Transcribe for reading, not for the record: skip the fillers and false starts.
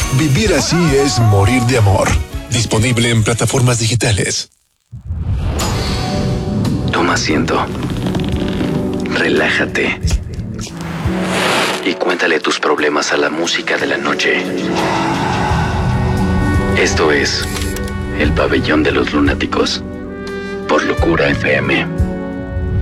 Vivir así es morir de amor. Disponible en plataformas digitales. Toma asiento. Relájate. Y cuéntale tus problemas a la música de la noche. Esto es El Pabellón de los Lunáticos por Locura FM.